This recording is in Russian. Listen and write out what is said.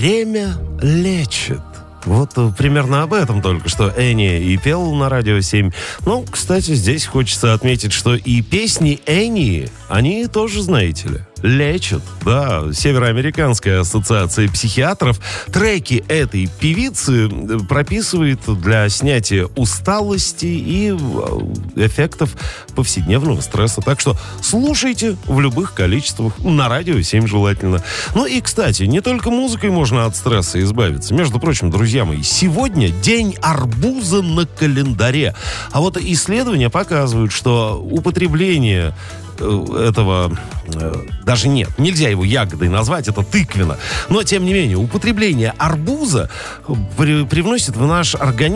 Время лечит. Вот примерно об этом только что Энни и пел на Радио 7. Ну, кстати, здесь хочется отметить, что и песни Энни, они тоже, знаете ли, лечат. Да, Североамериканская ассоциация психиатров треки этой певицы прописывает для снятия усталости и эффектов повседневного стресса. Так что слушайте в любых количествах, на Радио 7 желательно. Ну и, кстати, не только музыкой можно от стресса избавиться. Между прочим, друзья мои, сегодня день арбуза на календаре. А вот исследования показывают, что употребление этого даже нет, нельзя его ягодой назвать, это тыквенно. Но, тем не менее, употребление арбуза привносит в наш организм